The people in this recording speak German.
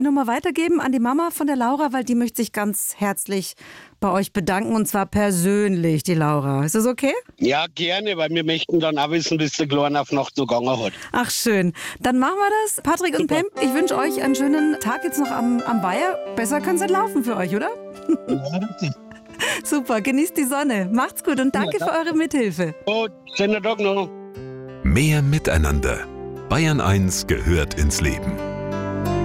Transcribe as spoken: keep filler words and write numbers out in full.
Nummer weitergeben an die Mama von der Laura, weil die möchte sich ganz herzlich bei euch bedanken und zwar persönlich, die Laura. Ist das okay? Ja, gerne, weil wir möchten dann auch wissen, bis der Kleine auf Nacht so gegangen hat. Ach schön. Dann machen wir das. Patrick und Pam, ich wünsche euch einen schönen Tag jetzt noch am, am Weiher. Besser kann es nicht laufen für euch, oder? Ja, richtig. Super, genießt die Sonne. Macht's gut und danke Ja, für eure Mithilfe. Oh, schönen Tag noch. Mehr Miteinander. Bayern eins gehört ins Leben.